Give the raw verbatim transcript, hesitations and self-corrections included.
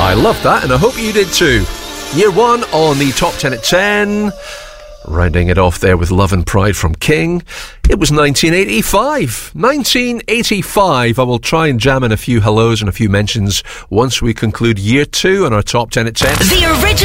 I love that, and I hope you did too. Year one on the Top ten at ten. Rounding it off there with Love and Pride from King. It was nineteen eighty-five. nineteen eighty-five. I will try and jam in a few hellos and a few mentions once we conclude year two on our Top ten at ten. The original